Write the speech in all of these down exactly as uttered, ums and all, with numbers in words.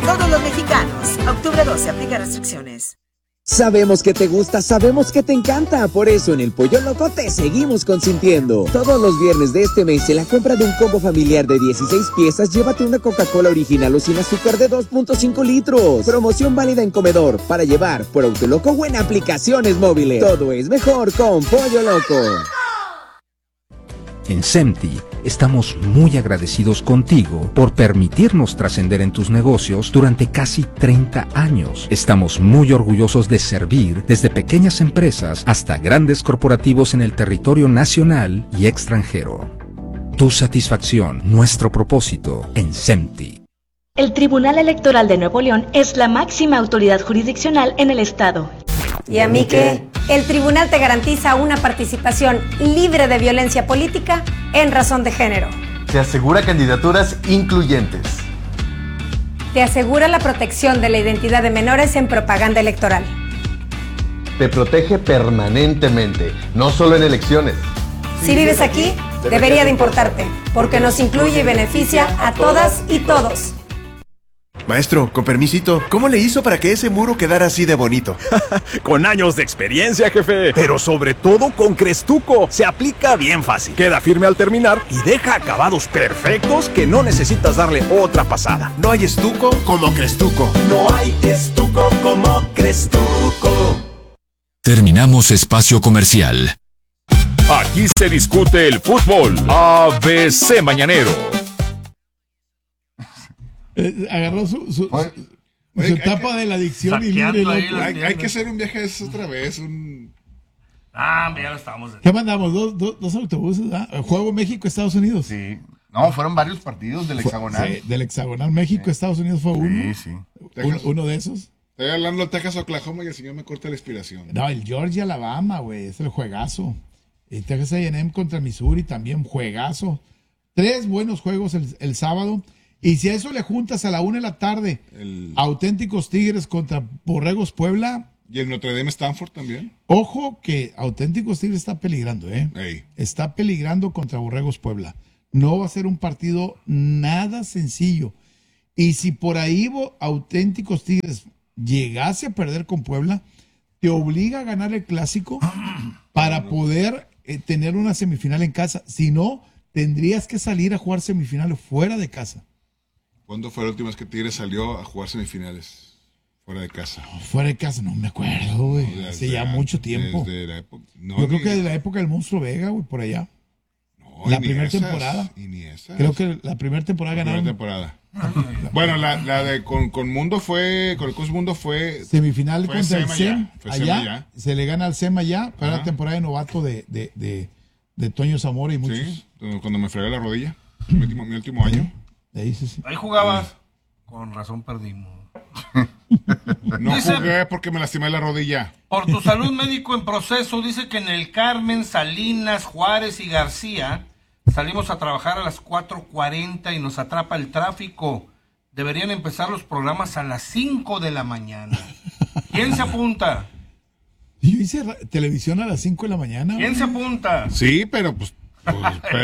Todos los mexicanos. Octubre doce, aplica restricciones. Sabemos que te gusta, sabemos que te encanta. Por eso en el Pollo Loco te seguimos consintiendo. Todos los viernes de este mes, en la compra de un combo familiar de dieciséis piezas, llévate una Coca-Cola original o sin azúcar de dos punto cinco litros. Promoción válida en comedor, para llevar por Autoloco o en aplicaciones móviles. Todo es mejor con Pollo Loco. En SEMTI estamos muy agradecidos contigo por permitirnos trascender en tus negocios durante casi treinta años. Estamos muy orgullosos de servir desde pequeñas empresas hasta grandes corporativos en el territorio nacional y extranjero. Tu satisfacción, nuestro propósito en SEMTI. El Tribunal Electoral de Nuevo León es la máxima autoridad jurisdiccional en el estado. ¿Y a mí qué? El tribunal te garantiza una participación libre de violencia política en razón de género. Te asegura candidaturas incluyentes. Te asegura la protección de la identidad de menores en propaganda electoral. Te protege permanentemente, no solo en elecciones. Si vives aquí, debería de importarte, porque nos incluye y beneficia a todas y todos. Maestro, con permisito, ¿cómo le hizo para que ese muro quedara así de bonito? Con años de experiencia, jefe. Pero sobre todo con Crestuco. Se aplica bien fácil. Queda firme al terminar y deja acabados perfectos que no necesitas darle otra pasada. No hay estuco como Crestuco. No hay estuco como Crestuco. Terminamos espacio comercial. Aquí se discute el fútbol. A B C Mañanero. Eh, agarró su, su, Oye, su, su etapa que, de la adicción y libre loco. Hay, hay que hacer un viaje de esos otra vez. Un... Ah, ya lo estamos. ¿Qué mandamos? ¿Dos, dos, dos autobuses? ¿Ah? ¿Juego México-Estados Unidos? Sí. No, fueron varios partidos del hexagonal. Sí, del hexagonal. México-Estados Unidos fue uno. Sí, sí. Uno, uno de esos. Estoy hablando de Texas-Oklahoma y el señor me corta la inspiración. No, el Georgia-Alabama, güey. Es el juegazo. Y Texas A and M contra Missouri también, juegazo. Tres buenos juegos el, el sábado. Y si a eso le juntas a la una de la tarde, el... Auténticos Tigres contra Borregos Puebla. Y el Notre Dame Stanford también. Ojo que Auténticos Tigres está peligrando, ¿eh? Ey. Está peligrando contra Borregos Puebla. No va a ser un partido nada sencillo. Y si por ahí Auténticos Tigres llegase a perder con Puebla, te obliga a ganar el clásico para poder eh, tener una semifinal en casa. Si no, tendrías que salir a jugar semifinales fuera de casa. ¿Cuándo fue la última vez que Tigres salió a jugar semifinales fuera de casa? No, fuera de casa, no me acuerdo, güey. No, Hace ya mucho tiempo. La época, no, Yo creo que de la época del Monstruo Vega, güey, por allá. No, la primera temporada. Y ni esas. Creo que la primera temporada la ganaron. Primera temporada. Bueno, la, la de con, con Mundo fue, con el Cos Mundo fue. Semifinal fue contra el Sema S E M. Ya, fue allá, Sema ya. Se le gana al S E M allá. Fue la temporada de novato de, de, de, de Toño Zamora y muchos. Sí, cuando me fregué la rodilla. mi, último, mi último año. Ahí, sí, sí. Ahí jugabas. Con razón perdimos. No dice, jugué porque me lastimé la rodilla. Por tu salud, médico en proceso, dice que en el Carmen, Salinas, Juárez y García salimos a trabajar a las cuatro cuarenta y nos atrapa el tráfico. Deberían empezar los programas a las cinco de la mañana. ¿Quién se apunta? Yo hice televisión a las cinco de la mañana. ¿Quién se apunta? Sí, pero pues... pues pero,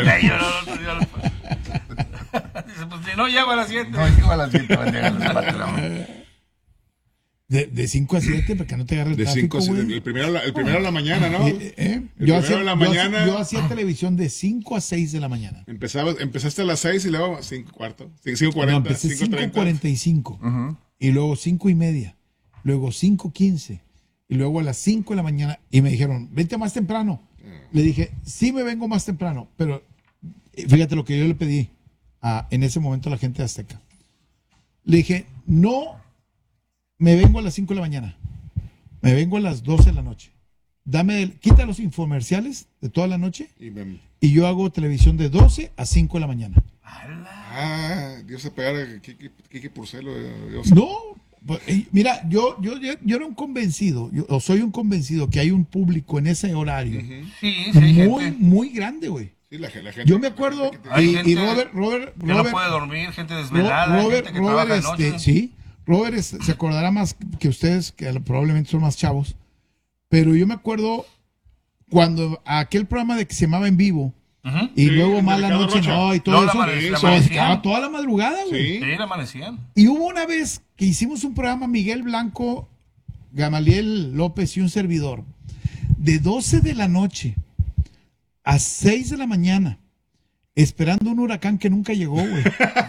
Dice, pues si no llego a las siete. No llego a las siete, van a llegar a las cuatro. De, de cinco a siete, para que no te agarre el de tráfico, cinco, güey. El primero, el primero de la mañana, ¿no? Eh, eh, el yo, primero hacía, de la yo, mañana. hacía, yo hacía televisión de cinco a seis de la mañana. Empezaba, empezaste a las seis y luego cinco cuarto. cinco cuarenta, no, empecé cinco cuarenta y cinco. Uh-huh. Y luego cinco y media. Luego cinco quince. Y luego a las cinco de la mañana. Y me dijeron, vente más temprano. Uh-huh. Le dije, sí me vengo más temprano. Pero fíjate lo que yo le pedí a, en ese momento a la gente de Azteca. Le dije, no me vengo a las cinco de la mañana. Me vengo a las doce de la noche. Dame el, quita los infomerciales de toda la noche y, me, y yo hago televisión de doce a cinco de la mañana. Ah, Dios se pegara a Kiki, Kiki Purcelo. Dios. No, pues, mira, yo, yo, yo, yo era un convencido, yo, o soy un convencido que hay un público en ese horario uh-huh. sí, sí, muy, gente. muy grande, güey. Sí, la, la gente, yo me acuerdo, hay y, gente y Robert, Robert, que Robert, no puede dormir, gente desvelada, Robert, gente que Robert, trabaja de este, noche. sí, Robert es, se acordará más que ustedes, que probablemente son más chavos, pero yo me acuerdo cuando aquel programa de que se llamaba En Vivo, Uh-huh. Y sí, luego más la noche, Rocha. No, y todo no, eso. La la se quedaba toda la madrugada, güey. Sí, sí, la amanecían. Y hubo una vez que hicimos un programa, Miguel Blanco, Gamaliel López y un servidor, de doce de la noche a seis de la mañana, esperando un huracán que nunca llegó, güey.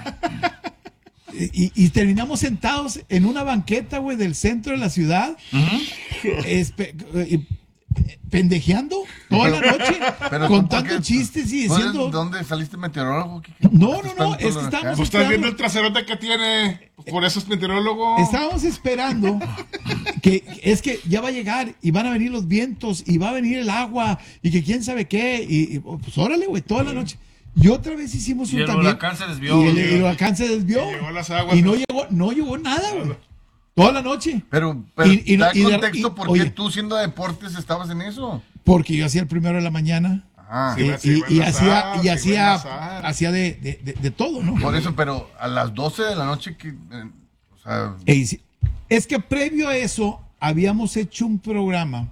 y, y terminamos sentados en una banqueta, güey, del centro de la ciudad, uh-huh. espe- y, pendejeando toda la noche, contando chistes y diciendo... ¿Dónde saliste meteorólogo? No, no, no, es que estábamos Pues estás viendo el traserote que tiene, por eso es meteorólogo. Estábamos esperando que es que ya va a llegar y van a venir los vientos y va a venir el agua y que quién sabe qué, y, y pues órale, güey, toda la noche. Y otra vez hicimos un y el también. huracán se desvió. Y el, el huracán se desvió. Y, llegó las aguas, y no llegó, no llegó nada, güey. Toda la noche. Pero, pero y, y, da y, contexto y, por qué oye, tú siendo deportes estabas en eso. Porque yo hacía el primero de la mañana. Ah, y, sí, y, y hacía, azar, y hacía, sí, hacía de, de, de, de todo, ¿no? Por eso, pero a las doce de la noche que, eh, o sea... Ey, es que previo a eso habíamos hecho un programa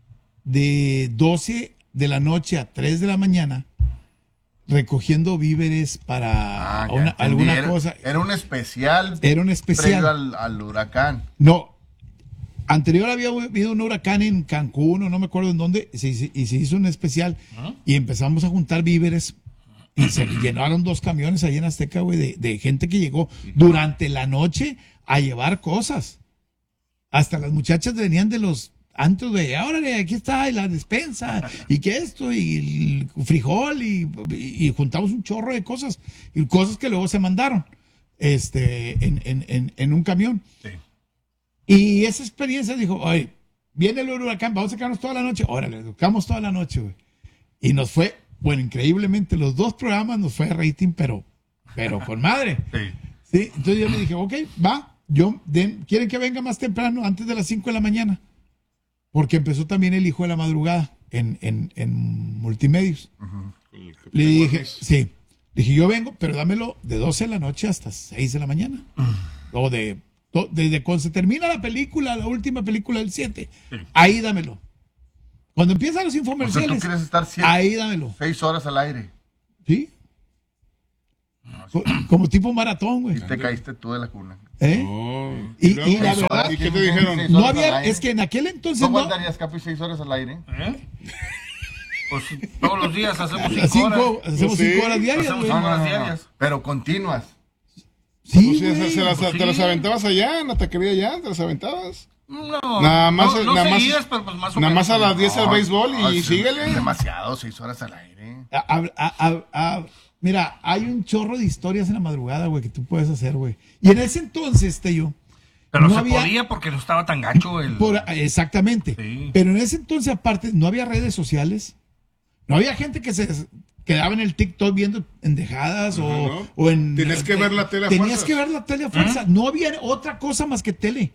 de doce de la noche a tres de la mañana recogiendo víveres para ah, una, alguna era, cosa. Era un especial. Era un especial. Previo al, al huracán. No. Anterior había habido un huracán en Cancún, o no me acuerdo en dónde, y se, y se hizo un especial. ¿Ah? Y empezamos a juntar víveres. Y se llenaron dos camiones ahí en Azteca, güey, de, de gente que llegó durante la noche a llevar cosas. Hasta las muchachas venían de los antros de, ahora aquí está y la despensa, y que esto, y el frijol, y, y, y juntamos un chorro de cosas, y cosas que luego se mandaron este, en, en, en, en un camión. Sí. Y esa experiencia dijo, oye, viene el huracán, vamos a quedarnos toda la noche. Órale, buscamos toda la noche, güey. Y nos fue, bueno, increíblemente, los dos programas nos fue a rating, pero, pero con madre. Sí. Sí. Entonces yo le dije, ok, va, yo, den, ¿quieren que venga más temprano, antes de las cinco de la mañana? Porque empezó también el hijo de la madrugada en, en, en multimedios. Uh-huh. Le dije, sí, dije, yo vengo, pero dámelo de doce de la noche hasta seis de la mañana. Uh-huh. O de, desde cuando se termina la película, la última película del siete, sí. Ahí dámelo. Cuando empiezan los infomerciales, o sea, ¿tú quieres estar siete, ahí dámelo. Seis horas al aire? Sí. No, sí. Como tipo maratón, güey. Y te caíste tú de la cuna. ¿Eh? Oh. Y, y, y la verdad, ¿y qué te dijeron? No había, es que en aquel entonces ¿no aguantarías, Capi, seis horas al aire? ¿Eh? Pues todos los días hacemos cinco, cinco horas. Hacemos pues cinco horas diarias, hacemos güey. cinco horas no, no, diarias. No. Pero continuas. Sí, pues, güey. Se las, pues te sí. las aventabas allá, en la taquería allá, te las aventabas. No, nada más, no, no nada seguidas, más, pero pues más o nada menos. más a las diez no, al béisbol no, y sí, síguele. Demasiado, seis horas al aire. A, a, a, a, mira, hay un chorro de historias en la madrugada, güey, que tú puedes hacer, güey. Y en ese entonces, te yo. Pero no se había, podía porque no estaba tan gacho el... Por, exactamente. Sí. Pero en ese entonces, aparte, no había redes sociales. No había gente que se quedaba en el TikTok viendo pendejadas no, o, no. o en... Tenías que ver la tele a Tenías fuerzas. que ver la tele a fuerza. ¿Eh? No había otra cosa más que tele.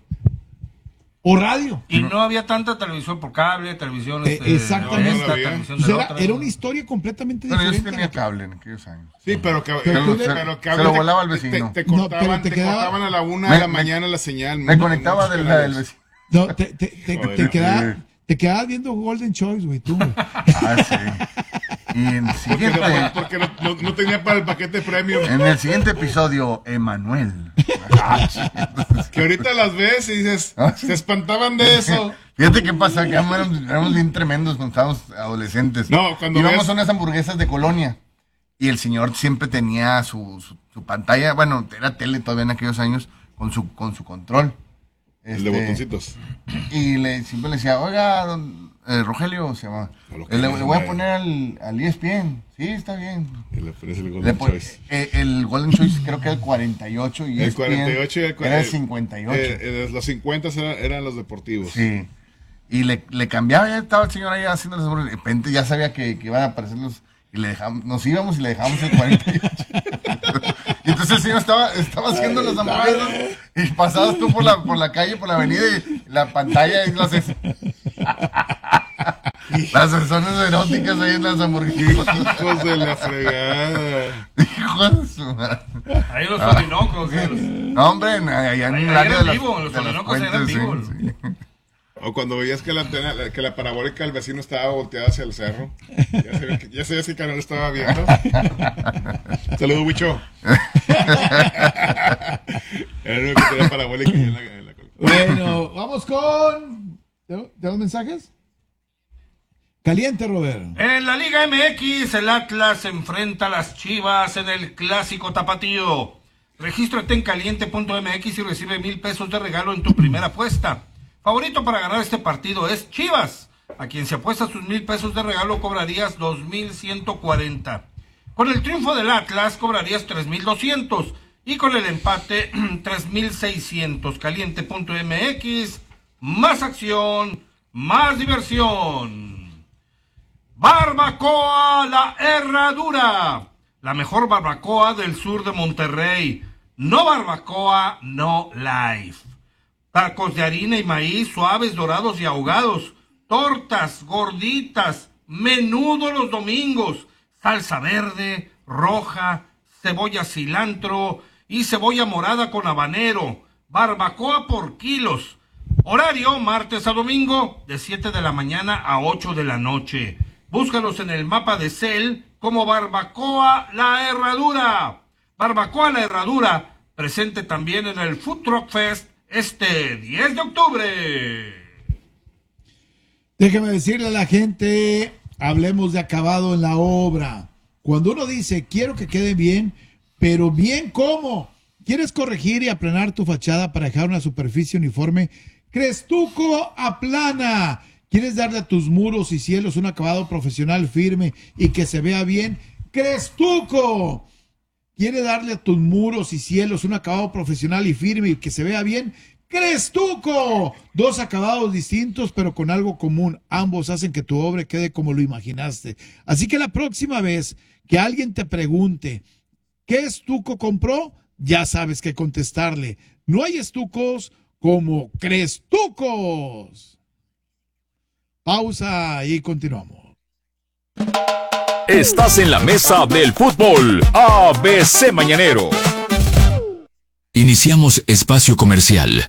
O radio. Y no había tanta televisión por cable, televisión... Eh, este, exactamente. esta, no televisión pues de era, otra, era ¿no? una historia completamente pero diferente. Pero yo sí tenía cable en aquellos años. Sí, pero, que, pero, pero, se, pero cable se lo volaba te, al vecino. Te, te cortaban, no, te te quedaba, cortaban a la una me, de la me, mañana la señal. Me no, conectaba no, de la del vecino. No, te, te, te, Joder, te, quedaba, te quedabas viendo Golden Choice, güey, tú, güey. Ah, sí. Y en el siguiente... Porque, no, porque no, no tenía para el paquete premium. En el siguiente episodio, Emanuel. Que ahorita las ves y dices, se espantaban de eso. Fíjate qué pasa, que éramos, éramos bien tremendos cuando estábamos adolescentes. No, cuando íbamos ves... a unas hamburguesas de Colonia y el señor siempre tenía su, su, su pantalla, bueno, era tele todavía en aquellos años, con su, con su control. El este, de botoncitos. Y le, siempre le decía, oiga, don eh, Rogelio, se llama, le, le voy a poner al, al E S P N. Sí, está bien. Y le pones el Golden le pon, Choice. Eh, el Golden Choice creo que era el cuarenta y ocho y el cuarenta y ocho y el, era el cincuenta y ocho. Eh, eh, los cincuenta eran, eran los deportivos. Sí. Y le, le cambiaba, ya estaba el señor ahí haciendo las de repente ya sabía que, que iban a aparecer los... Y le dejamos, nos íbamos y le dejábamos el cuarenta y ocho. Y entonces el señor estaba, estaba haciendo las hamburguesas y pasabas tú por la, por la calle, por la avenida y la pantalla y las... Las escenas eróticas ahí en las hamburguesas. Hijos de la fregada. Hijos de su madre. Ahí los Torinocos. No, hombre, allá en el área de las, vivo, los de las Torinocos eran vivos. Oye, O cuando veías que la antena, que la parabólica del vecino estaba volteada hacia el cerro. Ya sabías que, ya sabías qué canal estaba viendo. Saludos, Huicho. Era el único que tenía parabólica y en la, en la... Bueno, vamos con... ¿Tenemos mensajes? Caliente, Robert. En la Liga M X, el Atlas enfrenta a las Chivas en el Clásico Tapatío. Regístrate en caliente punto m x y recibe mil pesos de regalo en tu primera apuesta. Favorito para ganar este partido es Chivas. A quien se apuesta sus mil pesos de regalo cobrarías dos mil ciento cuarenta. Con el triunfo del Atlas cobrarías tres mil doscientos. Y con el empate, tres mil seiscientos. caliente punto m x, más acción, más diversión. Barbacoa La Herradura, la mejor barbacoa del sur de Monterrey. No barbacoa, no life. Tacos de harina y maíz suaves, dorados y ahogados. Tortas, gorditas, menudo los domingos. Salsa verde, roja, cebolla cilantro y cebolla morada con habanero. Barbacoa por kilos. Horario martes a domingo de siete de la mañana a ocho de la noche. Búscalos en el mapa de Cel como Barbacoa La Herradura. Barbacoa La Herradura, presente también en el Food Truck Fest este diez de octubre. Déjame decirle a la gente, hablemos de acabado en la obra. Cuando uno dice, quiero que quede bien, pero bien, ¿cómo? ¿Quieres corregir y aplanar tu fachada para dejar una superficie uniforme? Crestuco Aplana. ¿Quieres darle a tus muros y cielos un acabado profesional firme y que se vea bien? ¡Crestuco! ¿Quieres darle a tus muros y cielos un acabado profesional y firme y que se vea bien? ¡Crestuco! Dos acabados distintos pero con algo común. Ambos hacen que tu obra quede como lo imaginaste. Así que la próxima vez que alguien te pregunte ¿qué estuco compró? Ya sabes qué contestarle. No hay estucos como Crestucos. Pausa y continuamos. Estás en la mesa del fútbol A B C Mañanero. Iniciamos espacio comercial.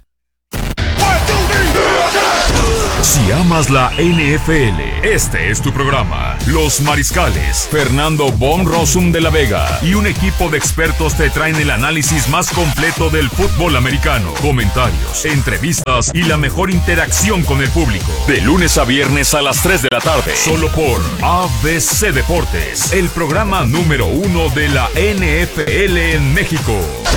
Si amas la N F L, este es tu programa. Los Mariscales, Fernando Von Rossum de la Vega y un equipo de expertos te traen el análisis más completo del fútbol americano. Comentarios, entrevistas y la mejor interacción con el público. De lunes a viernes a las tres de la tarde. Solo por A B C Deportes, el programa número uno de la N F L en México.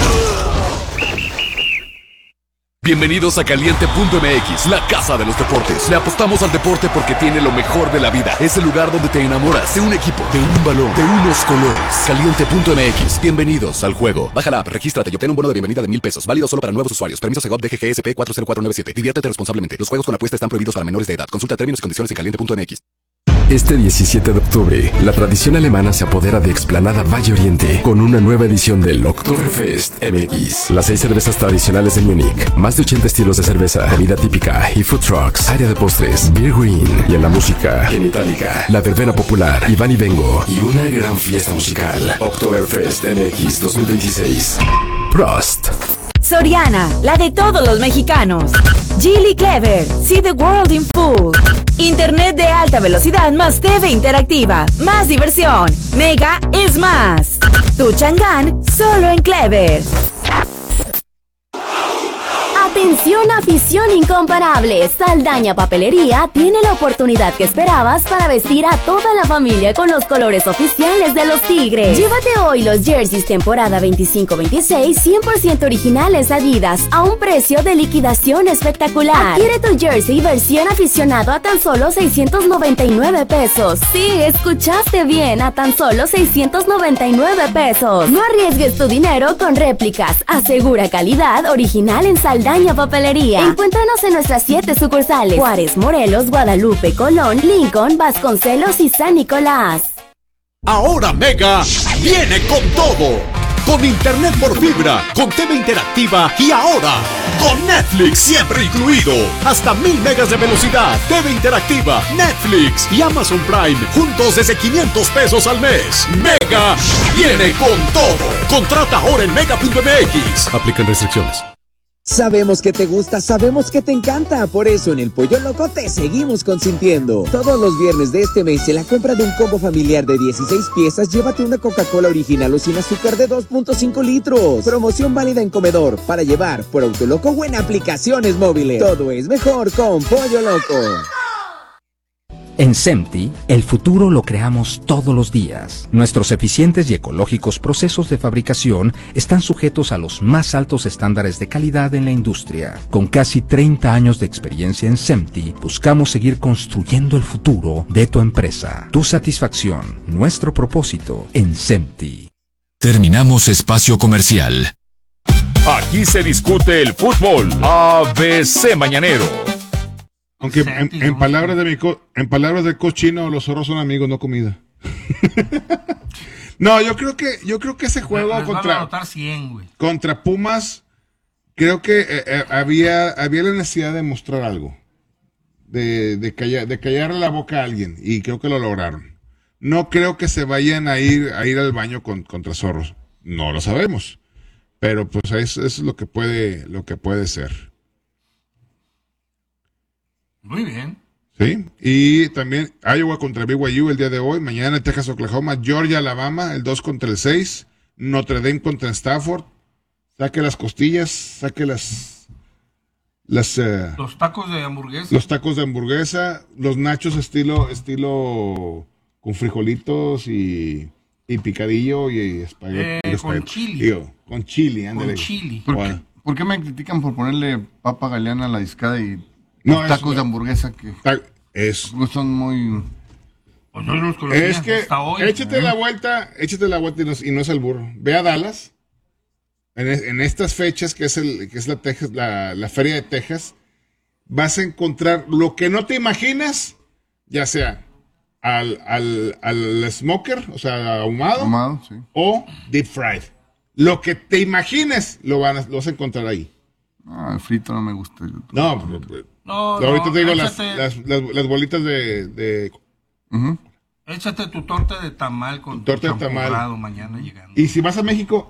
Bienvenidos a caliente punto m x, la casa de los deportes. Le apostamos al deporte porque tiene lo mejor de la vida. Es el lugar donde te enamoras de un equipo, de un balón, de unos colores. caliente punto m x. Bienvenidos al juego. Baja la app, regístrate y obtén un bono de bienvenida de mil pesos. Válido solo para nuevos usuarios. Permiso Segov D G G S P cuatro cero cuatro nueve siete. Diviértete responsablemente. Los juegos con apuesta están prohibidos para menores de edad. Consulta términos y condiciones en caliente punto m x. Este diecisiete de octubre, la tradición alemana se apodera de Explanada Valle Oriente con una nueva edición del Oktoberfest M X. Las seis cervezas tradicionales de Múnich, más de ochenta estilos de cerveza, comida típica y food trucks, área de postres, beer green y en la música, en Itálica, la verbena popular, Iván y Vengo y una gran fiesta musical. Oktoberfest M X dos mil veintiséis. Prost. Soriana, la de todos los mexicanos. Geely Clever, see the world in full. Internet de alta velocidad más T V interactiva, más diversión. Mega es más. Tu Chang'an, solo en Clever. Atención, afición incomparable. Saldaña Papelería tiene la oportunidad que esperabas para vestir a toda la familia con los colores oficiales de los Tigres. Llévate hoy los jerseys temporada veinticinco veintiséis cien por ciento originales Adidas a un precio de liquidación espectacular. Adquiere tu jersey versión aficionado a tan solo seiscientos noventa y nueve pesos. Sí, escuchaste bien, a tan solo seiscientos noventa y nueve pesos. No arriesgues tu dinero con réplicas. Asegura calidad original en Saldaña Papelería. Encuéntranos en nuestras siete sucursales: Juárez, Morelos, Guadalupe, Colón, Lincoln, Vasconcelos y San Nicolás. Ahora Mega viene con todo. Con internet por fibra, con T V interactiva y ahora con Netflix siempre incluido. Hasta mil megas de velocidad, T V interactiva, Netflix y Amazon Prime juntos desde quinientos pesos al mes. Mega viene con todo. Contrata ahora en mega punto m x. Aplican restricciones. Sabemos que te gusta, sabemos que te encanta, por eso en el Pollo Loco te seguimos consintiendo. Todos los viernes de este mes, en la compra de un combo familiar de dieciséis piezas, llévate una Coca-Cola original o sin azúcar de dos punto cinco litros. Promoción válida en comedor, para llevar, por Autoloco o en aplicaciones móviles. Todo es mejor con Pollo Loco. En SEMTI, el futuro lo creamos todos los días. Nuestros eficientes y ecológicos procesos de fabricación están sujetos a los más altos estándares de calidad en la industria. Con casi treinta años de experiencia en SEMTI, buscamos seguir construyendo el futuro de tu empresa. Tu satisfacción, nuestro propósito en SEMTI. Terminamos espacio comercial. Aquí se discute el fútbol. A B C Mañanero. Aunque en, en palabras de mi co, en palabras del cochino, los zorros son amigos, no comida. No, yo creo que yo creo que ese juego Les contra van a cien, güey. contra Pumas, creo que eh, eh, había había la necesidad de mostrar algo, de de callar de callarle la boca a alguien, y creo que lo lograron. No creo que se vayan a ir a ir al baño con, contra zorros, no lo sabemos, pero pues eso, eso es lo que puede lo que puede ser. Muy bien. Sí, y también Iowa contra B Y U el día de hoy, mañana Texas, Oklahoma, Georgia, Alabama, el dos contra el seis, Notre Dame contra Stafford, saque las costillas, saque las, las uh, los tacos de hamburguesa. Los tacos de hamburguesa, los nachos estilo, estilo con frijolitos y, y picadillo y espagueti. Eh, y con chili. Digo, con chili, ándale. Con chili. ¿Por qué, ¿Por qué me critican por ponerle papa galeana a la discada y no, tacos es, de hamburguesa que es, son muy... Pues no los es que hasta hoy, échate ¿eh? la vuelta, échate la vuelta y no, y no es el burro. Ve a Dallas en, en estas fechas que es el que es la Texas, la, la feria de Texas, vas a encontrar lo que no te imaginas, ya sea al, al, al smoker, o sea, ahumado, ahumado sí. o deep fried. Lo que te imagines lo, van a, lo vas a encontrar ahí. Ah, el frito no me gusta. No, no, ahorita no, te digo échate, las, las, las, las bolitas de... de uh-huh. Échate tu torta de tamal con tu torta tu de tamal mañana llegando. Y si vas a México,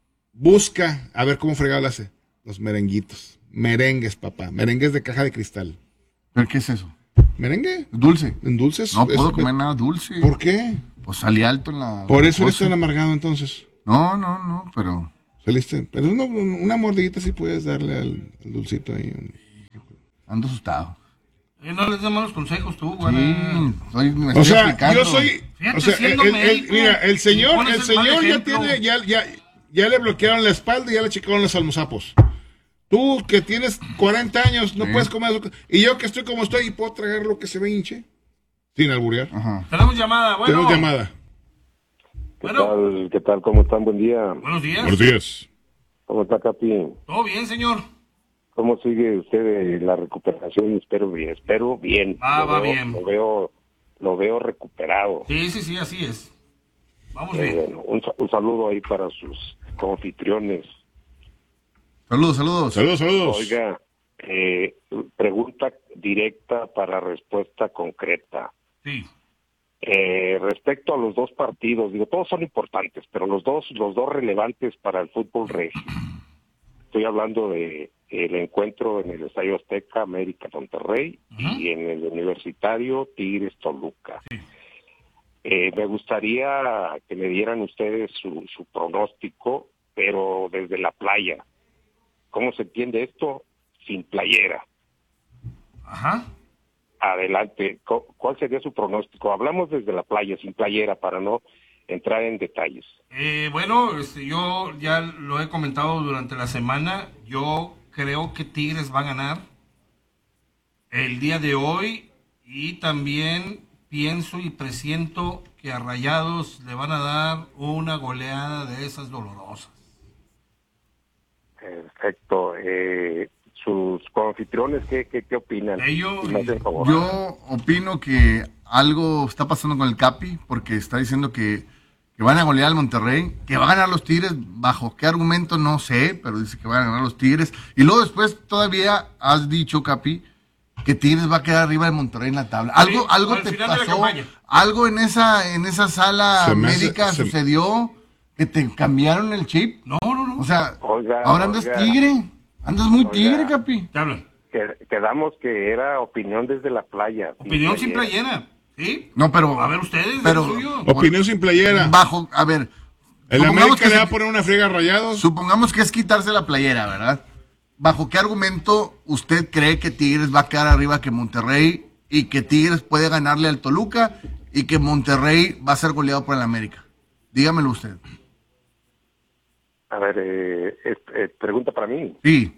busca a ver cómo fregado le hace. Los merenguitos. Merengues, papá. Merengues de caja de cristal. ¿Pero qué es eso? ¿Merengue? ¿Dulce? ¿En dulces? No puedo es, comer nada dulce. ¿Por qué? Pues salí alto en la... Por eso eres tan amargado entonces. No, no, no, pero... Saliste. Pero una, una mordidita sí puedes darle al, al dulcito ahí. Ando asustado. Eh, no les dé malos consejos tú, güey. Sí, soy, me o sea, explicando. yo soy... Fíjate, o sea, el, el, médico, mira, el señor, el el señor ya tiene... Ya, ya, ya le bloquearon la espalda y ya le checaron los almozapos. Tú que tienes cuarenta años no sí. puedes comer azúcar. Y yo que estoy como estoy y puedo tragar lo que se me hinche. Sin alburear. Ajá. Tenemos llamada, bueno. Tenemos llamada. ¿Qué bueno. tal? ¿Qué tal? ¿Cómo están? Buen día. Buenos días. Buenos días. ¿Cómo está, Capi? Todo bien, señor. ¿Cómo sigue usted de la recuperación? Espero bien. Espero bien. Ah, lo va veo, bien. Lo veo, lo veo recuperado. Sí, sí, sí, así es. Vamos eh, bien. Bueno, un, un saludo ahí para sus confitriones. Saludos, saludos. Saludos, saludos. Oiga, eh, pregunta directa para respuesta concreta. Sí. Eh, respecto a los dos partidos, digo, todos son importantes, pero los dos, los dos relevantes para el fútbol regio. Estoy hablando de el encuentro en el Estadio Azteca, América Monterrey, uh-huh. y en el Universitario Tigres Toluca. Sí. Eh, me gustaría que me dieran ustedes su, su pronóstico, pero desde la playa. ¿Cómo se entiende esto? Sin playera. Ajá. Adelante. ¿Cuál sería su pronóstico? Hablamos desde la playa, sin playera, para no entrar en detalles. Eh, bueno, este, yo ya lo he comentado durante la semana. Yo creo que Tigres va a ganar el día de hoy y también pienso y presiento que a Rayados le van a dar una goleada de esas dolorosas. Perfecto. Eh, sus coanfitriones, ¿qué, qué, qué opinan? Ellos, si yo opino que algo está pasando con el Capi, porque está diciendo que, que van a golear al Monterrey, que van a ganar los Tigres. ¿Bajo qué argumento? No sé, pero dice que van a ganar los Tigres. Y luego después todavía has dicho, Capi, que Tigres va a quedar arriba del Monterrey en la tabla. Algo, sí, algo te pasó, algo en esa, en esa sala se médica hace, sucedió, se... que te cambiaron el chip. No, no, no. O sea, oiga, ahora andas oiga. Tigre. Andas muy tigre, Capi. ¿Qué hablan? Que, quedamos que era opinión desde la playa. Opinión sin playera, ¿sí? No, pero... A ver, ustedes, pero, el suyo. Opinión sin playera. Bajo, a ver... El supongamos América que le va se- a poner una friega a Rayados. Supongamos que es quitarse la playera, ¿verdad? ¿Bajo qué argumento usted cree que Tigres va a quedar arriba que Monterrey y que Tigres puede ganarle al Toluca y que Monterrey va a ser goleado por el América? Dígamelo usted. A ver, eh, es- eh, pregunta para mí. Sí.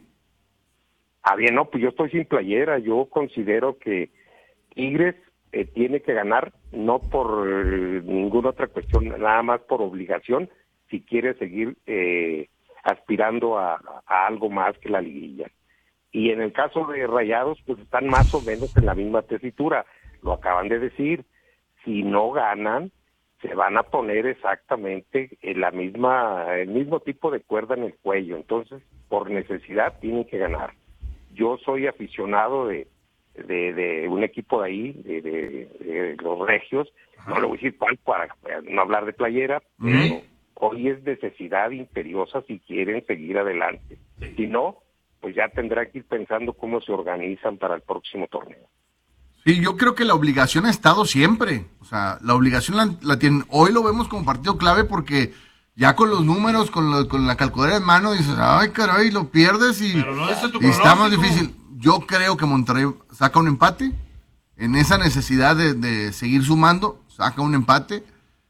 Ah, bien, no, pues yo estoy sin playera. Yo considero que Tigres eh, tiene que ganar, no por eh, ninguna otra cuestión, nada más por obligación, si quiere seguir eh, aspirando a, a algo más que la liguilla. Y en el caso de Rayados, pues están más o menos en la misma tesitura. Lo acaban de decir. Si no ganan, se van a poner exactamente en la misma, el mismo tipo de cuerda en el cuello. Entonces, por necesidad, tienen que ganar. Yo soy aficionado de, de, de un equipo de ahí, de, de, de los Regios. No le voy a decir cuál para no hablar de playera, pero hoy es necesidad imperiosa si quieren seguir adelante. Si no, pues ya tendrá que ir pensando cómo se organizan para el próximo torneo. Sí, yo creo que la obligación ha estado siempre. O sea, la obligación la, la tienen. Hoy lo vemos como partido clave porque ya con los números, con, lo- con la calculadora en mano, dices, ay, caray, lo pierdes y, Pero no es tu y está más pronóstico. difícil. Yo creo que Monterrey saca un empate. En esa necesidad de, de seguir sumando, saca un empate.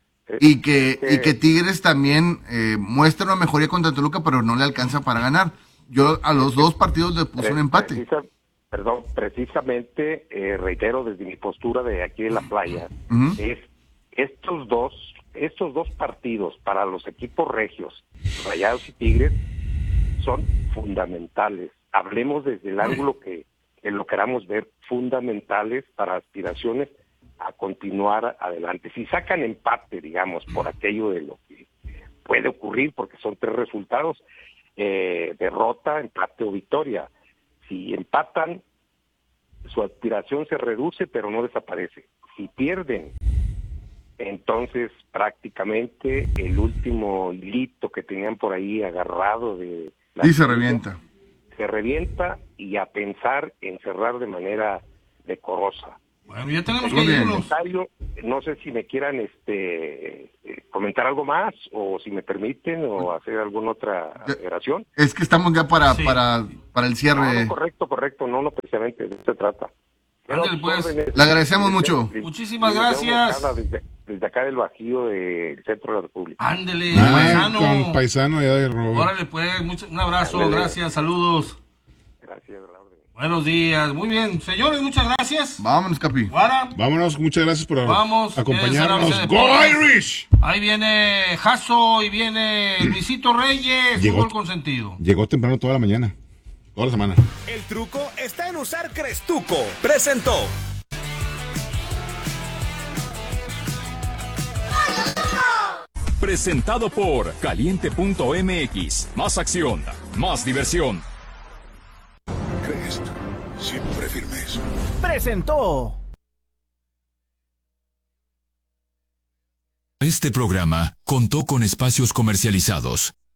Y que, y que Tigres también eh, muestra una mejoría contra Toluca, pero no le alcanza para ganar. Yo a los dos partidos le puse un empate. Precisa- perdón, precisamente, eh, reitero desde mi postura de aquí de la playa, Ujú. es estos dos, estos dos partidos para los equipos regios, Rayados y Tigres, son fundamentales. Hablemos desde el ángulo que, que lo queramos ver, fundamentales para aspiraciones a continuar adelante. Si sacan empate, digamos, por aquello de lo que puede ocurrir, porque son tres resultados, eh, derrota, empate o victoria. Si empatan, su aspiración se reduce, pero no desaparece. Si pierden, entonces prácticamente el último hilito que tenían por ahí agarrado de... la Y se revienta. Se revienta y a pensar en cerrar de manera decorosa. Bueno, ya tenemos Muy que bien. irnos. Comentario, no sé si me quieran este eh, comentar algo más o si me permiten o hacer alguna otra aclaración. Es que estamos ya para, Sí. para, para el No, cierre. no, correcto, correcto, no, no precisamente de eso se trata. Ándale, pues. Le agradecemos mucho. Muchísimas Licenciado gracias. Moncada, Desde, desde acá del Bajío del centro de la República. Ándele, Ah, paisano. con paisano ya de Robert. Órale, pues, mucho- un abrazo, Ándele. gracias, saludos. Gracias, Laura. Buenos días, muy bien. Señores, muchas gracias. Vámonos, Capi. Guara, Vámonos, muchas gracias por vamos. acompañarnos. eh, ¡Go Deportes. Irish! Ahí viene Jaso y viene Luisito Reyes, Llegó. fútbol consentido. Llegó temprano toda la mañana. Toda la semana. El truco está en usar Crestuco. Presentó. Presentado por Caliente punto M X. Más acción, más diversión. Crest, siempre firmes. Presentó. Este programa contó con espacios comercializados.